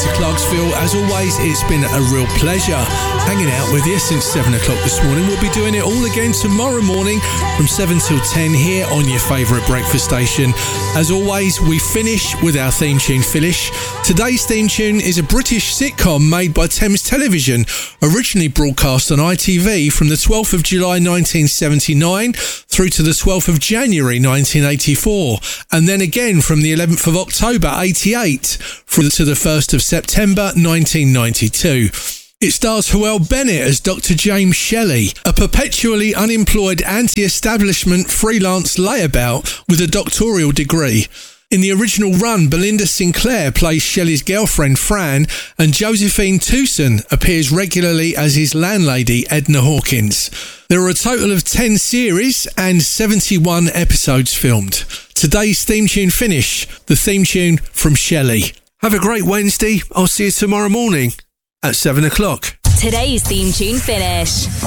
to Clarksville. As always, it's been a real pleasure hanging out with you since 7 o'clock this morning. We'll be doing it all again tomorrow morning from 7 till 10 here on your favourite breakfast station. As always, we finish with our theme tune finish. Today's theme tune is a British sitcom made by Thames Television, originally broadcast on ITV from the 12th of July 1979 through to the 12th of January 1984, and then again from the 11th of October 88 through to the 1st of September 1992. It stars Hywel Bennett as Dr. James Shelley, a perpetually unemployed anti-establishment freelance layabout with a doctoral degree. In the original run, Belinda Sinclair plays Shelley's girlfriend Fran, and Josephine Tewson appears regularly as his landlady Edna Hawkins. There are a total of 10 series and 71 episodes filmed. Today's theme tune finish, the theme tune from Shelley. Have a great Wednesday. I'll see you tomorrow morning at 7 o'clock. Today's theme tune finish.